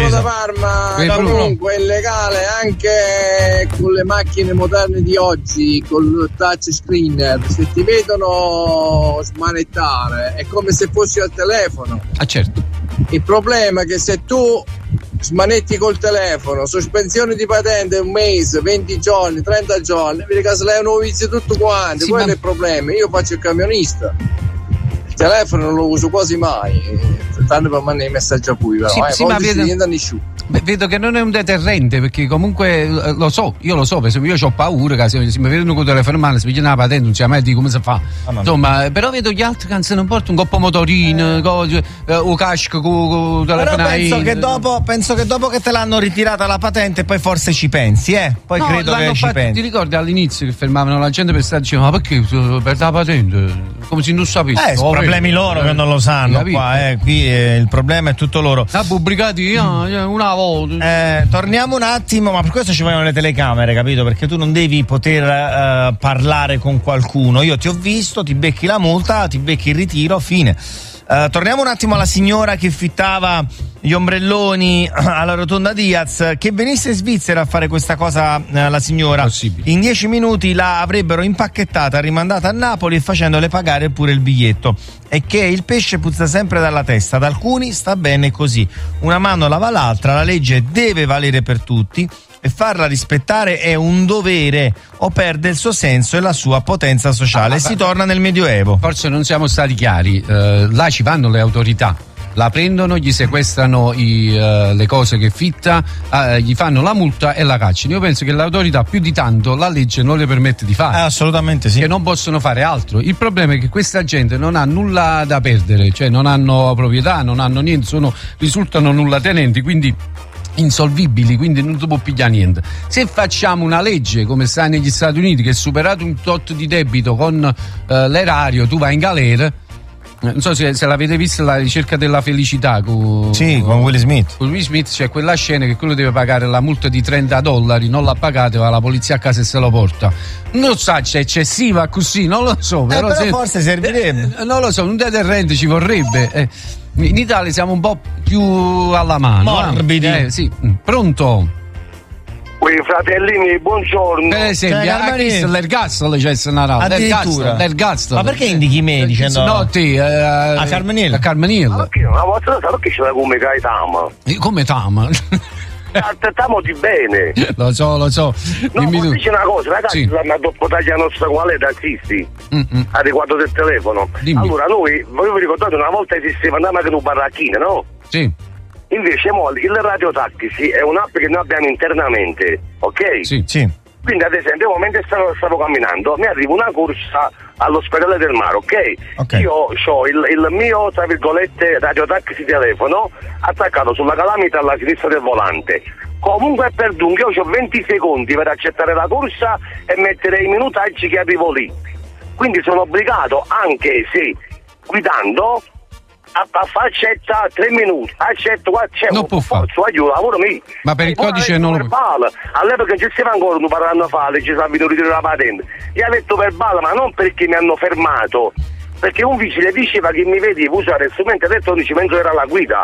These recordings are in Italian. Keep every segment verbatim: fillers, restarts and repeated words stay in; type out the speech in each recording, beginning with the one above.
Bruno da Parma. Qui, Comunque è legale anche con le macchine moderne di oggi, con il touch screen. Se ti vedono smanettare è come se fossi al telefono. Ah, certo. Il problema è che se tu smanetti col telefono, sospensione di patente un mese, venti giorni, trenta giorni, vedi che se lei non vizi tutto quanto, sì, quello ma... è il problema. Io faccio il camionista, il telefono non lo uso quasi mai, tanto per mandare i messaggi a cui però sì, eh, sì, ma vedo... Beh, vedo che non è un deterrente, perché comunque eh, lo so, io lo so, per esempio io ho paura che se, se mi vedono con il telefono in mano, si pigliano la patente, non si sa mai di come si fa. Ah, insomma, però vedo gli altri che non se ne portano un coppo motorino, eh. cose, eh, o casco con il telefono. Però penso che, dopo, penso che dopo che te l'hanno ritirata la patente poi forse ci pensi, eh? Poi no, credo che ci fatto, pensi. Ti ricordi all'inizio che fermavano la gente per stare dicendo ma perché per la patente? Come se non sapessi. Eh, sono problemi loro che non lo sanno qua, eh. Qui eh, il problema è tutto loro. La pubblicati mm. una volta. Eh, torniamo un attimo, ma per questo ci vogliono le telecamere, capito? Perché tu non devi poter uh, parlare con qualcuno. Io ti ho visto, ti becchi la multa, ti becchi il ritiro, fine. Uh, torniamo un attimo alla signora che fittava gli ombrelloni alla rotonda Diaz. Che venisse in Svizzera a fare questa cosa uh, la signora, possibile. In dieci minuti la avrebbero impacchettata, rimandata a Napoli e facendole pagare pure il biglietto. E che il pesce puzza sempre dalla testa, ad alcuni sta bene così, una mano lava l'altra, la legge deve valere per tutti e farla rispettare è un dovere o perde il suo senso e la sua potenza sociale. Ah, e si torna nel Medioevo. Forse non siamo stati chiari, eh, là ci vanno le autorità, la prendono, gli sequestrano i, uh, le cose che fitta, uh, gli fanno la multa e la cacciano. Io penso che l'autorità più di tanto la legge non le permette di fare. Eh, assolutamente sì. Che non possono fare altro. Il problema è che questa gente non ha nulla da perdere, cioè non hanno proprietà, non hanno niente, sono, risultano nullatenenti, quindi insolvibili, quindi non si può pigliare niente. Se facciamo una legge come sta negli Stati Uniti, che superato un tot di debito con uh, l'erario tu vai in galera. Non so se, se l'avete vista la ricerca della felicità con, sì, con Will Smith. Con Will Smith c'è quella scena che quello deve pagare la multa di trenta dollari, non l'ha pagato, va la polizia a casa e se lo porta. Non so se è eccessiva così, non lo so. Eh, Però, però se, forse servirebbe. Eh, non lo so, un deterrente ci vorrebbe. Eh, in Italia siamo un po' più alla mano. Morbidi. Eh, sì. Pronto? Qui fratellini, buongiorno. Per esempio, cioè, l'ergastolo c'è una addirittura l'ergastolo. Ma perché indichi me dicendo no te eh, a Carmeniello? A Carmeniello. Ma perché una volta sa perché ce l'ha come Gaetama? Come Tama? Trattiamo di bene. Lo so, lo so. No, Dimmi tu. dice una cosa, ragazzi, sì. la dopo taglia nostra qual è tassisti Mm-mm. a riguardo del telefono. Dimmi. Allora noi, voi vi ricordate una volta esisteva andava anche un barracchino, no? Sì. Invece mo, il Radio Taxi è un'app che noi abbiamo internamente, ok? Sì, sì. Quindi ad esempio, nel momento che stavo, stavo camminando, mi arriva una corsa all'ospedale del mare, ok? okay. Io ho il, il mio, tra virgolette, Radio Taxi telefono attaccato sulla calamita alla sinistra del volante. Comunque per dunque io ho venti secondi per accettare la corsa e mettere i minutaggi che arrivo lì. Quindi sono obbligato, anche se guidando, a, a fare accetta tre minuti, accetto qua c'è non può fare. aiuto, lavoro mio. Ma per il codice non lo può. All'epoca ci stava ancora un parlando a fare, ci stava ritiro la patente. Io ho detto verbale, ma non perché mi hanno fermato, perché un vigile diceva che mi vedi usare strumenti elettronici mentre era alla guida.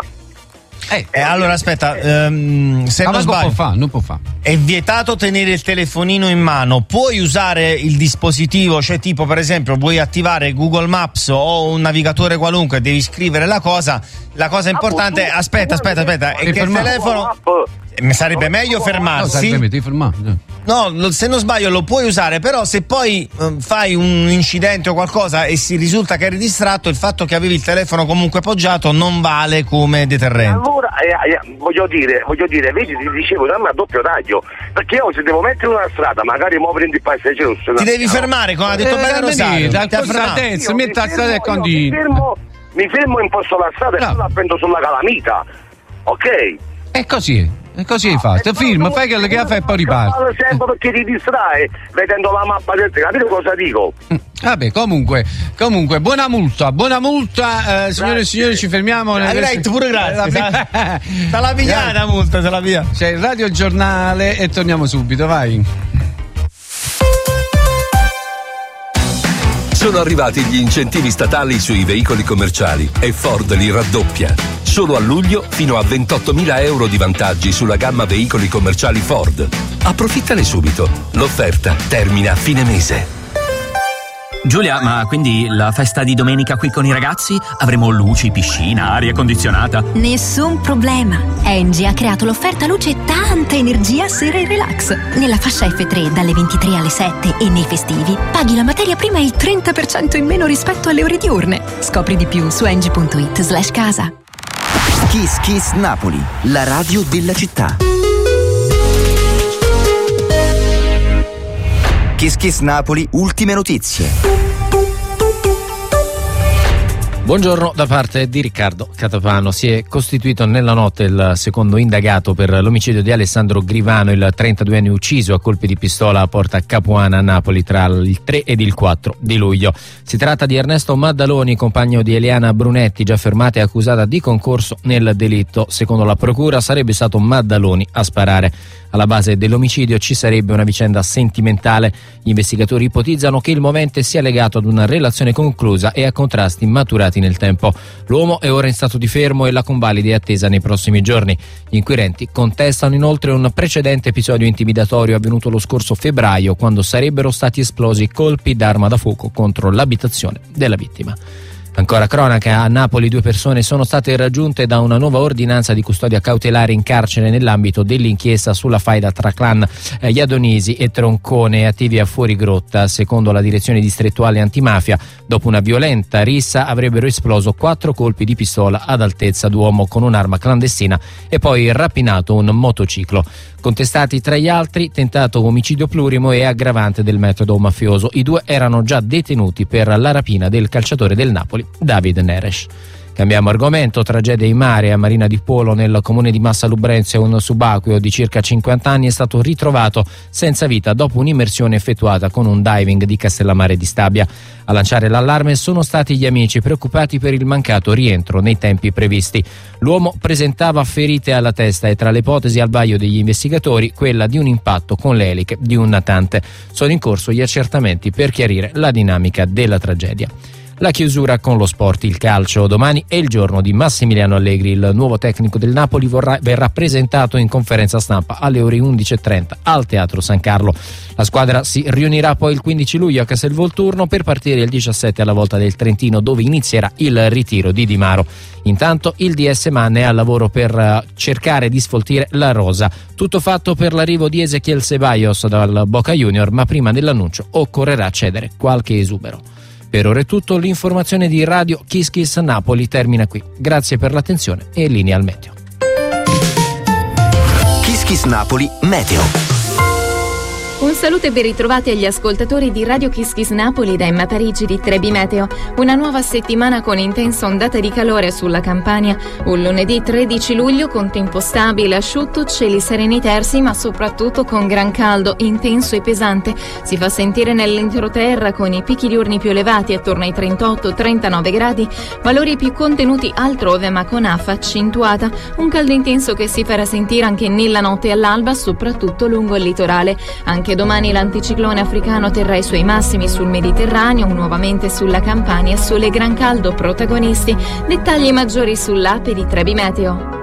Eh, eh, allora aspetta, ehm, se ma non sbaglio, non può fare, non può fare. È vietato tenere il telefonino in mano. Puoi usare il dispositivo, cioè tipo per esempio vuoi attivare Google Maps o un navigatore qualunque, devi scrivere la cosa. La cosa importante, ah, aspetta, aspetta, aspetta, è che il telefono mi sarebbe meglio fermarsi. No, sarebbe fermarsi. No, se non sbaglio lo puoi usare, però se poi eh, fai un incidente o qualcosa e si risulta che eri distratto, il fatto che avevi il telefono comunque poggiato non vale come deterrente. Allora, eh, eh, voglio dire, voglio dire, vedi, ti dicevo, dammi a doppio taglio, perché io se devo mettere una strada, magari muovo prendi il passeggero. Ti devi fermare, come ha detto eh, bene Rosario. Dal adesso, metti a strada e continui. Mi fermo, mi fermo in posto alla strada no. e la prendo sulla calamita, ok? È così. E così hai fatto, no, firma, fai quello che fa e poi riparti. Sempre perché ti distrae vedendo la mappa del treno, capite cosa dico? Vabbè, comunque, comunque, buona multa, buona multa, eh, signore e signori, ci fermiamo. Ah, nelle... pure grazie. Sta la pigliata multa, se la via. C'è il Radio Giornale e torniamo subito, vai. Sono arrivati gli incentivi statali sui veicoli commerciali e Ford li raddoppia. Solo a luglio fino a ventottomila euro di vantaggi sulla gamma veicoli commerciali Ford. Approfittane subito. L'offerta termina a fine mese. Giulia, ma quindi la festa di domenica qui con i ragazzi? Avremo luci, piscina, aria condizionata? Nessun problema. Engie ha creato l'offerta luce e tanta energia sera e relax. Nella fascia F tre dalle ventitré alle sette e nei festivi paghi la materia prima il trenta per cento in meno rispetto alle ore diurne. Scopri di più su engie punto it slash casa. Kiss Kiss Napoli, la radio della città. Kiss Kiss Napoli, ultime notizie. Buongiorno da parte di Riccardo Catapano. Si è costituito nella notte il secondo indagato per l'omicidio di Alessandro Grivano, il trentaduenne ucciso a colpi di pistola a Porta Capuana a Napoli tra il tre ed il quattro di luglio. Si tratta di Ernesto Maddaloni, compagno di Eliana Brunetti, già fermata e accusata di concorso nel delitto. Secondo la procura sarebbe stato Maddaloni a sparare. Alla base dell'omicidio ci sarebbe una vicenda sentimentale. Gli investigatori ipotizzano che il movente sia legato ad una relazione conclusa e a contrasti maturati nel tempo. L'uomo è ora in stato di fermo e la convalida è attesa nei prossimi giorni. Gli inquirenti contestano inoltre un precedente episodio intimidatorio avvenuto lo scorso febbraio, quando sarebbero stati esplosi colpi d'arma da fuoco contro l'abitazione della vittima. Ancora cronaca, a Napoli due persone sono state raggiunte da una nuova ordinanza di custodia cautelare in carcere nell'ambito dell'inchiesta sulla faida tra clan Iadonisi e Troncone attivi a Fuorigrotta. Secondo la direzione distrettuale antimafia, dopo una violenta rissa avrebbero esploso quattro colpi di pistola ad altezza d'uomo con un'arma clandestina e poi rapinato un motociclo. Contestati tra gli altri tentato omicidio plurimo e aggravante del metodo mafioso. I due erano già detenuti per la rapina del calciatore del Napoli David Neres. Cambiamo argomento. Tragedia in mare a Marina di Polo, nel comune di Massa Lubrenzio. Un subacqueo di circa cinquanta anni è stato ritrovato senza vita dopo un'immersione effettuata con un diving di Castellammare di Stabia. A lanciare l'allarme sono stati gli amici, preoccupati per il mancato rientro nei tempi previsti. L'uomo presentava ferite alla testa e tra le ipotesi al vaglio degli investigatori quella di un impatto con le eliche di un natante. Sono in corso gli accertamenti per chiarire la dinamica della tragedia. La chiusura con lo sport, il calcio. Domani è il giorno di Massimiliano Allegri. Il nuovo tecnico del Napoli vorrà, verrà presentato in conferenza stampa alle ore undici e trenta al Teatro San Carlo. La squadra si riunirà poi il quindici luglio a Castelvolturno per partire il diciassette alla Volta del Trentino, dove inizierà il ritiro di Di Maro. Intanto il D S Man è al lavoro per cercare di sfoltire la rosa. Tutto fatto per l'arrivo di Ezequiel Ceballos dal Boca Junior, ma prima dell'annuncio occorrerà cedere qualche esubero. Per ora è tutto, l'informazione di Radio Kiss Kiss Napoli termina qui. Grazie per l'attenzione e linea al meteo. Kiss Kiss Napoli Meteo. Un saluto e ben ritrovati agli ascoltatori di Radio Kiss Kiss Napoli da Emma Parigi di Trebi Meteo. Una nuova settimana con intensa ondata di calore sulla Campania. Un lunedì tredici luglio con tempo stabile, asciutto, cieli sereni tersi, ma soprattutto con gran caldo, intenso e pesante. Si fa sentire nell'entroterra con i picchi diurni più elevati attorno ai trentotto trentanove gradi, valori più contenuti altrove ma con afa accentuata. Un caldo intenso che si farà sentire anche nella notte e all'alba, soprattutto lungo il litorale. Anche domani l'anticiclone africano terrà i suoi massimi sul Mediterraneo, nuovamente sulla Campania, sole e gran caldo protagonisti. Dettagli maggiori sull'app di Trebi Meteo.